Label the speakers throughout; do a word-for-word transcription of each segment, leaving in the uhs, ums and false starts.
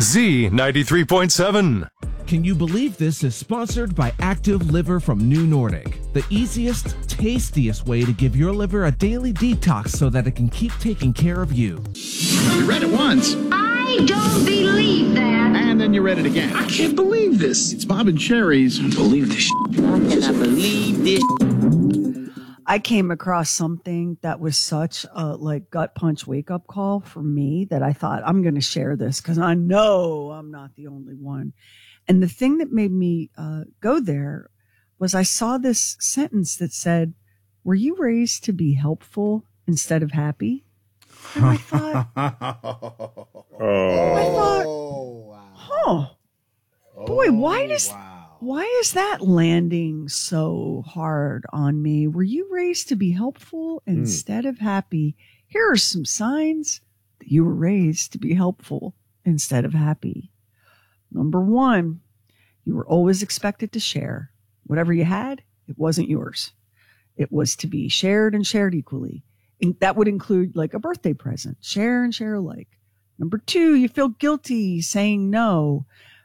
Speaker 1: Z ninety-three point seven.
Speaker 2: Can You Believe This is sponsored by Active Liver from New Nordic, the easiest, tastiest way to give your liver a daily detox so that it can keep taking care of you.
Speaker 3: You read it once.
Speaker 4: I don't believe that.
Speaker 3: And then you read it again.
Speaker 5: I can't believe this.
Speaker 3: It's Bob and Sherry's.
Speaker 5: I don't believe this shit.
Speaker 6: How can I believe this?
Speaker 7: I came across something that was such a like gut punch wake up call for me that I thought I'm going to share this because I know I'm not the only one. And the thing that made me uh, go there was I saw this sentence that said, "Were you raised to be helpful instead of happy?" And I thought,
Speaker 8: oh,
Speaker 7: I thought,
Speaker 8: wow.
Speaker 7: huh, boy, why does
Speaker 8: wow.
Speaker 7: why is that landing so hard on me? Were you raised to be helpful instead mm. of happy? Here are some signs that you were raised to be helpful instead of happy. Number one, you were always expected to share. Whatever you had, it wasn't yours. It was to be shared and shared equally. And that would include like a birthday present, share and share alike. Number two, you feel guilty saying no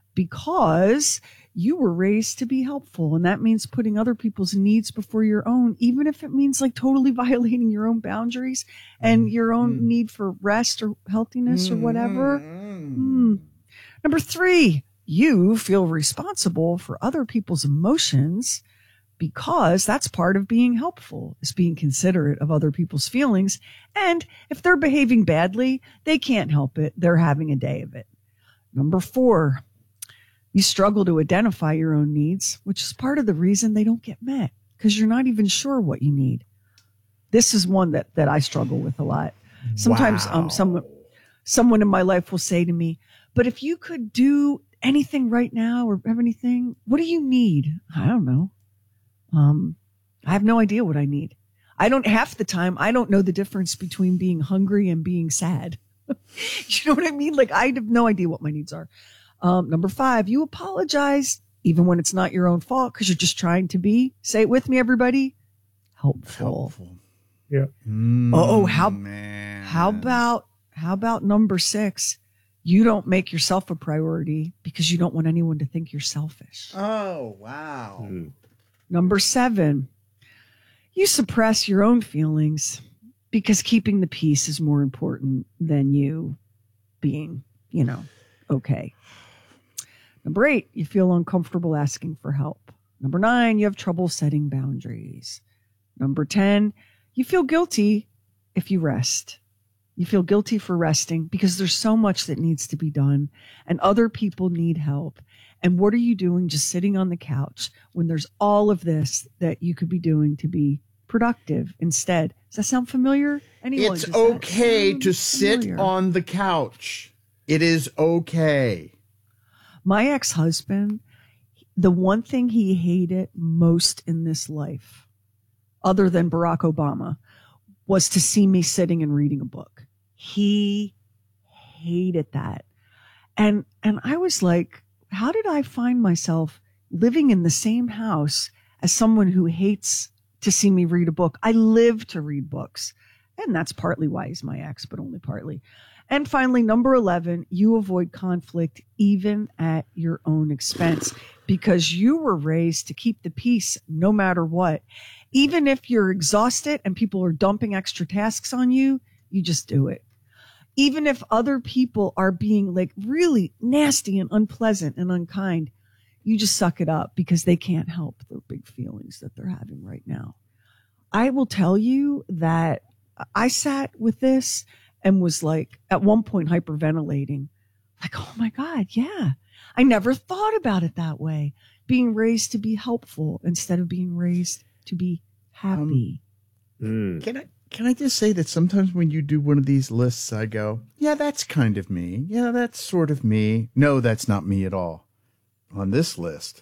Speaker 7: because you were raised to be helpful. And that means putting other people's needs before your own, even if it means like totally violating your own boundaries and your own mm-hmm. need for rest or healthiness mm-hmm. or whatever. Mm-hmm. Mm. Number three, you feel responsible for other people's emotions because that's part of being helpful, is being considerate of other people's feelings. And if they're behaving badly, they can't help it. They're having a day of it. Number four, you struggle to identify your own needs, which is part of the reason they don't get met because you're not even sure what you need. This is one that, that I struggle with a lot. Sometimes wow. um, someone, someone in my life will say to me, "But if you could do anything right now or have anything, what do you need?" I don't know. Um, I have no idea what I need. I don't half the time. I don't know the difference between being hungry and being sad. You know what I mean? Like I have no idea what my needs are. Um, number five, you apologize even when it's not your own fault because you're just trying to be, say it with me, everybody, helpful.
Speaker 8: helpful.
Speaker 2: Yeah.
Speaker 8: Mm,
Speaker 7: oh, how,
Speaker 8: man.
Speaker 7: how about, how about number six? You don't make yourself a priority because you don't want anyone to think you're selfish.
Speaker 8: Oh, wow.
Speaker 2: Mm.
Speaker 7: Number seven, you suppress your own feelings because keeping the peace is more important than you being, you know, okay. Number eight, you feel uncomfortable asking for help. Number nine, you have trouble setting boundaries. Number ten, you feel guilty if you rest. You feel guilty for resting because there's so much that needs to be done and other people need help. And what are you doing just sitting on the couch when there's all of this that you could be doing to be productive instead? Does that sound familiar? Anyone?
Speaker 8: It's okay to sit
Speaker 7: familiar?
Speaker 8: on the couch. It is okay.
Speaker 7: My ex-husband, the one thing he hated most in this life, other than Barack Obama, was to see me sitting and reading a book. He hated that. And, and I was like, how did I find myself living in the same house as someone who hates to see me read a book? I live to read books. And that's partly why he's my ex, but only partly. And finally, number eleven, you avoid conflict even at your own expense because you were raised to keep the peace no matter what. Even if you're exhausted and people are dumping extra tasks on you, you just do it. Even if other people are being like really nasty and unpleasant and unkind, you just suck it up because they can't help the big feelings that they're having right now. I will tell you that I sat with this and was like, at one point hyperventilating, like, oh my God, yeah. I never thought about it that way. Being raised to be helpful instead of being raised to be happy.
Speaker 8: Um, mm. Can I can I just say that sometimes when you do one of these lists, I go, yeah, that's kind of me. Yeah, that's sort of me. No, that's not me at all. On this list.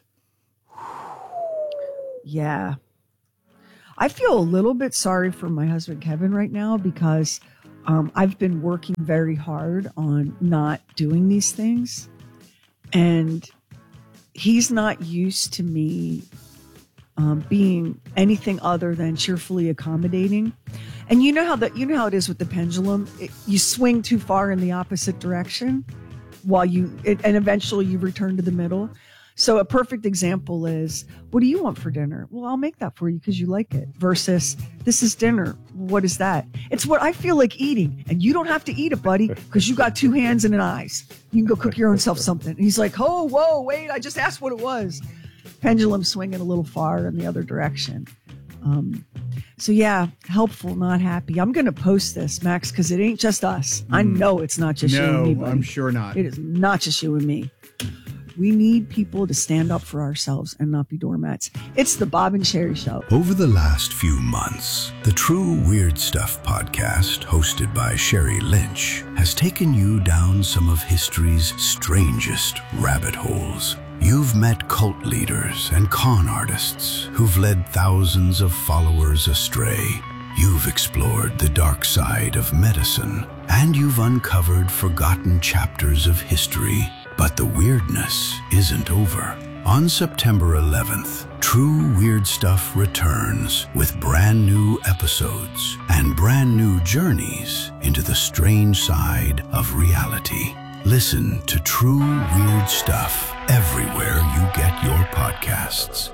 Speaker 7: Yeah. I feel a little bit sorry for my husband, Kevin, right now because um, I've been working very hard on not doing these things. And he's not used to me um, being anything other than cheerfully accommodating. And you know how that you know how it is with the pendulum. It, you swing too far in the opposite direction, while you, it, and eventually you return to the middle. So a perfect example is, what do you want for dinner? Well, I'll make that for you because you like it. Versus, this is dinner. What is that? It's what I feel like eating. And you don't have to eat it, buddy, because you got two hands and an eyes. You can go cook your own self something. And he's like, oh, whoa, wait, I just asked what it was. Pendulum swinging a little far in the other direction. Um, so yeah, helpful, not happy. I'm going to post this, Max, because it ain't just us. Mm. I know it's not just
Speaker 8: no,
Speaker 7: you and me, buddy.
Speaker 8: I'm sure not.
Speaker 7: It is not just you and me. We need people to stand up for ourselves and not be doormats. It's the Bob and Sherry Show.
Speaker 9: Over the last few months, the True Weird Stuff podcast, hosted by Sherry Lynch, has taken you down some of history's strangest rabbit holes. You've met cult leaders and con artists who've led thousands of followers astray. You've explored the dark side of medicine, and you've uncovered forgotten chapters of history. But the weirdness isn't over. On September eleventh, True Weird Stuff returns with brand new episodes and brand new journeys into the strange side of reality. Listen to True Weird Stuff everywhere you get your podcasts.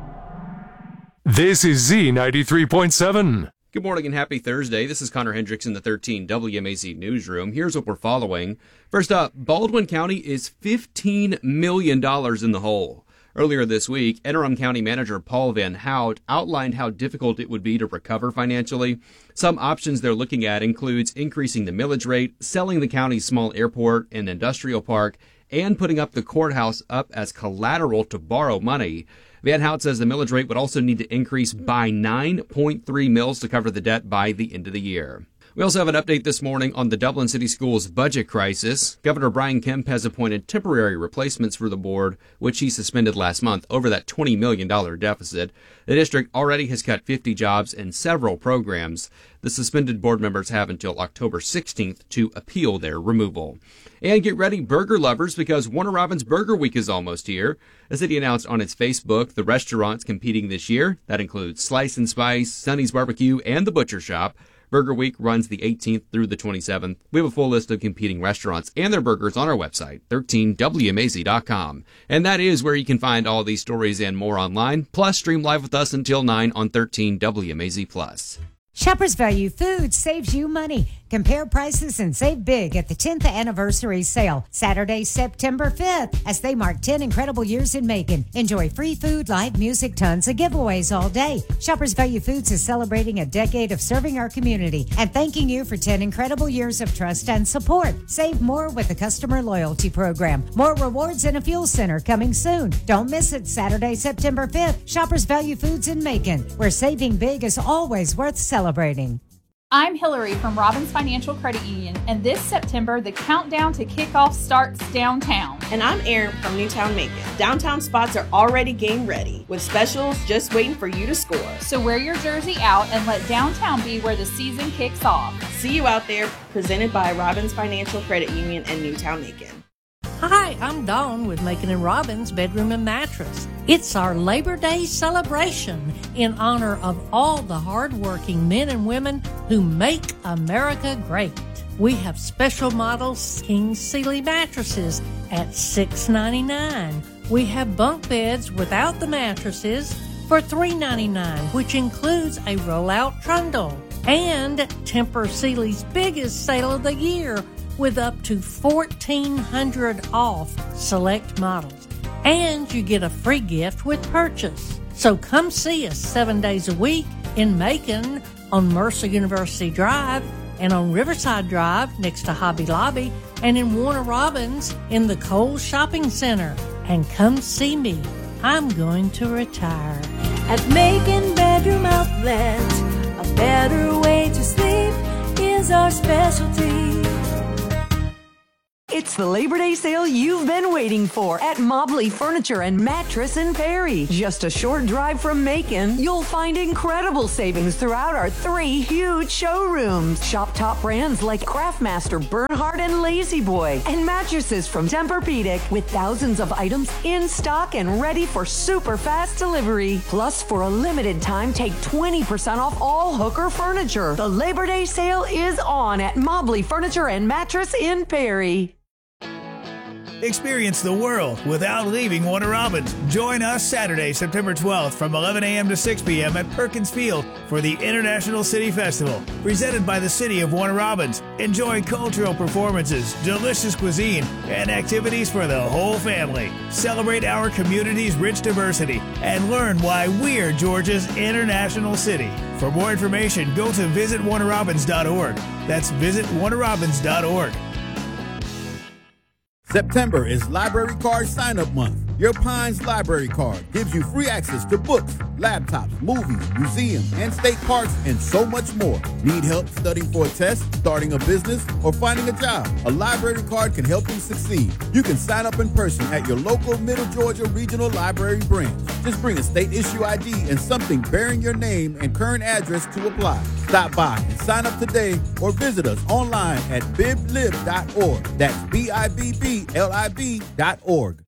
Speaker 1: This is Z ninety-three point seven.
Speaker 10: Good morning and happy Thursday. This is Connor Hendricks in the thirteen W M A Z Newsroom. Here's what we're following. First up, Baldwin County is fifteen million dollars in the hole. Earlier this week, Interim County Manager Paul Van Hout outlined how difficult it would be to recover financially. Some options they're looking at includes increasing the millage rate, selling the county's small airport and industrial park, and putting up the courthouse up as collateral to borrow money. Van Hout says the millage rate would also need to increase by nine point three mils to cover the debt by the end of the year. We also have an update this morning on the Dublin City Schools budget crisis. Governor Brian Kemp has appointed temporary replacements for the board, which he suspended last month over that twenty million dollars deficit. The district already has cut fifty jobs and several programs. The suspended board members have until October sixteenth to appeal their removal. And get ready, burger lovers, because Warner Robins Burger Week is almost here. The city announced on its Facebook the restaurants competing this year. That includes Slice and Spice, Sonny's Barbecue, and The Butcher Shop. Burger Week runs the eighteenth through the twenty-seventh. We have a full list of competing restaurants and their burgers on our website, thirteen W M A Z dot com. And that is where you can find all these stories and more online. Plus, stream live with us until nine on thirteen W M A Z Plus.
Speaker 11: Shoppers Value Foods saves you money. Compare prices and save big at the tenth anniversary sale, Saturday, September fifth, as they mark ten incredible years in Macon. Enjoy free food, live music, tons of giveaways all day. Shoppers Value Foods is celebrating a decade of serving our community and thanking you for ten incredible years of trust and support. Save more with the customer loyalty program. More rewards and a fuel center coming soon. Don't miss it, Saturday, September fifth. Shoppers Value Foods in Macon, where saving big is always worth celebrating.
Speaker 12: I'm Hillary from Robbins Financial Credit Union, and this September, the countdown to kickoff starts downtown.
Speaker 13: And I'm Erin from Newtown Macon. Downtown spots are already game ready, with specials just waiting for you to score.
Speaker 12: So wear your jersey out and let downtown be where the season kicks off.
Speaker 13: See you out there, presented by Robbins Financial Credit Union and Newtown Macon.
Speaker 14: Hi, I'm Dawn with Macon and Robbins Bedroom and Mattress. It's our Labor Day celebration in honor of all the hardworking men and women who make America great. We have special models King Sealy mattresses at six ninety-nine. We have bunk beds without the mattresses for three ninety-nine, which includes a roll-out trundle. And Tempur Sealy's biggest sale of the year, with up to fourteen hundred dollars off select models. And you get a free gift with purchase. So come see us seven days a week in Macon on Mercer University Drive and on Riverside Drive next to Hobby Lobby and in Warner Robins in the Kohl's Shopping Center. And come see me. I'm going to retire.
Speaker 15: At Macon Bedroom Outlet, a better way to sleep is our specialty.
Speaker 16: It's the Labor Day sale you've been waiting for at Mobley Furniture and Mattress in Perry. Just a short drive from Macon, you'll find incredible savings throughout our three huge showrooms. Shop top brands like Craftmaster, Bernhardt, and Lazy Boy, and mattresses from Tempur-Pedic with thousands of items in stock and ready for super fast delivery. Plus, for a limited time, take twenty percent off all Hooker furniture. The Labor Day sale is on at Mobley Furniture and Mattress in Perry.
Speaker 17: Experience the world without leaving Warner Robins. Join us Saturday, September twelfth from eleven a.m. to six p.m. at Perkins Field for the International City Festival, presented by the City of Warner Robins. Enjoy cultural performances, delicious cuisine, and activities for the whole family. Celebrate our community's rich diversity and learn why we're Georgia's international city. For more information, go to visit warner robins dot org. That's visit warner robins dot org.
Speaker 18: September is Library Card Sign-Up Month. Your Pines Library Card gives you free access to books, laptops, movies, museums, and state parks, and so much more. Need help studying for a test, starting a business, or finding a job? A library card can help you succeed. You can sign up in person at your local Middle Georgia Regional Library branch. Just bring a state-issue I D and something bearing your name and current address to apply. Stop by and sign up today or visit us online at bib lib dot org. That's B I B B L I B dot org.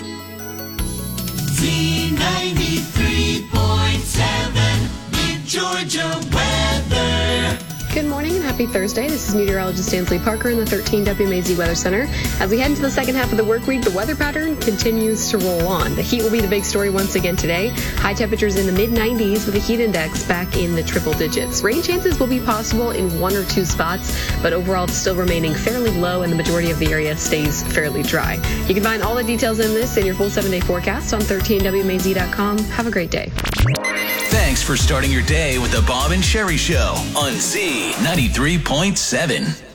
Speaker 19: Z ninety-three point seven, Mid Georgia weather.
Speaker 20: Good morning and happy Thursday. This is meteorologist Ansley Parker in the thirteen W M A Z Weather Center. As we head into the second half of the work week, the weather pattern continues to roll on. The heat will be the big story once again today. High temperatures in the mid nineties with a heat index back in the triple digits. Rain chances will be possible in one or two spots, but overall it's still remaining fairly low and the majority of the area stays fairly dry. You can find all the details in this in your full seven-day forecast on thirteen W M A Z dot com. Have a great day.
Speaker 21: Thanks for starting your day with the Bob and Sherry Show on Z ninety-three point seven.